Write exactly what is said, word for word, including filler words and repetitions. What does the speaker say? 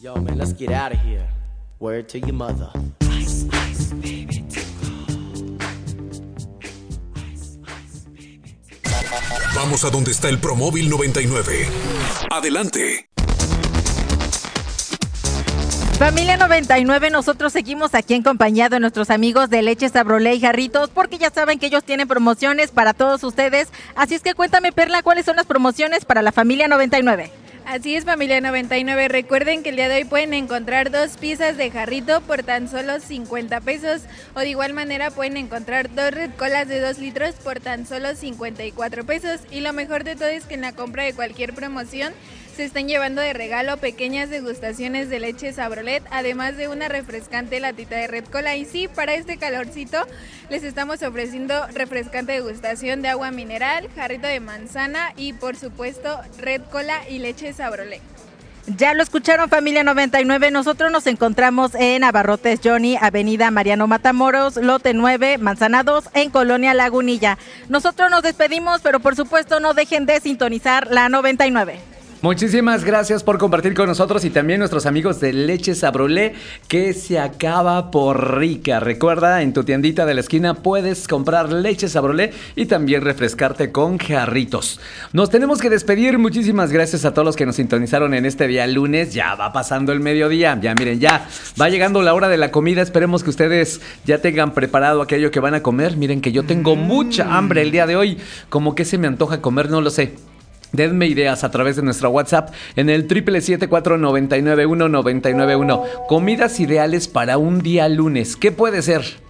Yo, man, let's get out of here. Word to your mother. Ice, ice, baby, Vamos a donde está el Promóvil noventa y nueve. Adelante. Familia noventa y nueve, nosotros seguimos aquí en compañía de nuestros amigos de Leche Sabrolé y Jarritos, porque ya saben que ellos tienen promociones para todos ustedes. Así es que cuéntame, Perla, ¿cuáles son las promociones para la familia noventa y nueve? Así es, familia noventa y nueve. Recuerden que el día de hoy pueden encontrar dos pizzas de Jarrito por tan solo cincuenta pesos. O de igual manera pueden encontrar dos Red Colas de dos litros por tan solo cincuenta y cuatro pesos. Y lo mejor de todo es que en la compra de cualquier promoción se están llevando de regalo pequeñas degustaciones de leche Sabrolet, además de una refrescante latita de Red Cola. Y sí, para este calorcito les estamos ofreciendo refrescante degustación de agua mineral, jarrito de manzana y por supuesto Red Cola y leche Sabrolet. Ya lo escucharon, familia noventa y nueve, nosotros nos encontramos en Abarrotes Johnny, Avenida Mariano Matamoros, lote nueve, Manzana dos, en Colonia Lagunilla. Nosotros nos despedimos, pero por supuesto no dejen de sintonizar la noventa y nueve. Muchísimas gracias por compartir con nosotros y también nuestros amigos de Leche Sabrolé, que se acaba por rica. Recuerda, en tu tiendita de la esquina puedes comprar Leche Sabrolé y también refrescarte con jarritos. Nos tenemos que despedir. Muchísimas gracias a todos los que nos sintonizaron en este día lunes. Ya va pasando el mediodía. Ya miren, ya va llegando la hora de la comida. Esperemos que ustedes ya tengan preparado aquello que van a comer. Miren que yo tengo mucha hambre el día de hoy. Como que se me antoja comer, no lo sé. Denme ideas a través de nuestra WhatsApp en el triple siete cuatro nueve nueve uno nueve nueve uno. Comidas ideales para un día lunes. ¿Qué puede ser?